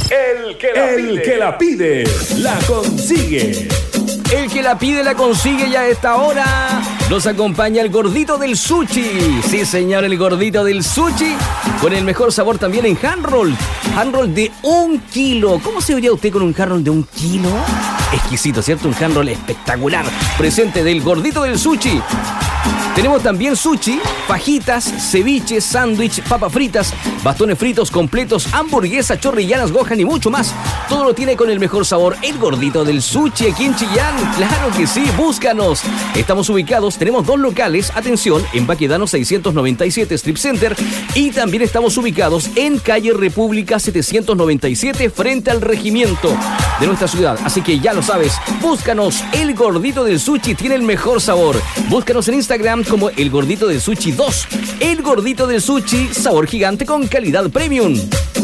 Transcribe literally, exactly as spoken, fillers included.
El que la El pide. que la pide, la consigue. El que la pide la consigue ya a esta hora. Nos acompaña el gordito del sushi. Sí, señor, el gordito del sushi. Con el mejor sabor también en handroll. Handroll de un kilo. ¿Cómo se vería usted con un handroll de un kilo? Exquisito, ¿cierto? Un handroll espectacular. Presente del gordito del sushi. Tenemos también sushi, fajitas, ceviches, sándwich, papas fritas, bastones fritos completos, hamburguesas, chorrillanas, gohan y mucho más. Todo lo tiene con el mejor sabor, el gordito del sushi aquí en Chillán. Claro que sí, búscanos. Estamos ubicados, tenemos dos locales, atención, en Baquedano seiscientos noventa y siete Strip Center y también estamos ubicados en calle República setecientos noventa y siete frente al regimiento de nuestra ciudad. Así que ya lo sabes, búscanos, el gordito del sushi tiene el mejor sabor. Búscanos en Instagram como el gordito del sushi dos. El gordito del sushi, sabor gigante con calidad premium.